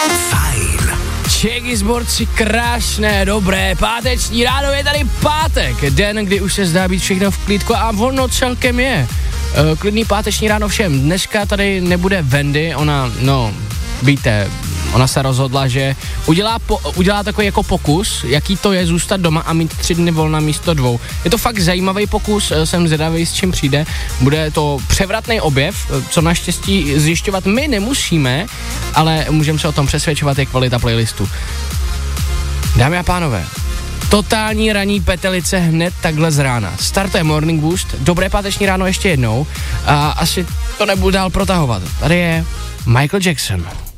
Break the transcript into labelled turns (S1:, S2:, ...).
S1: Fajn.
S2: Čeky zborci, krásné, dobré, páteční ráno, je tady pátek, den, kdy už se zdá být všechno v klídku a ono celkem je. Klidný páteční ráno všem, dneska tady nebude Wendy, ona se rozhodla, že udělá takový jako pokus, jaký to je zůstat doma a mít 3 dny volna místo 2. Je to fakt zajímavý pokus, jsem zvědavý, s čím přijde. Bude to převratný objev, co naštěstí zjišťovat my nemusíme, ale můžeme se o tom přesvědčovat, je kvalita playlistu. Dámy a pánové, totální ranní petelice hned takhle z rána. Startuje Morning Boost, dobré páteční ráno ještě jednou a asi to nebudu dál protahovat. Tady je Michael Jackson.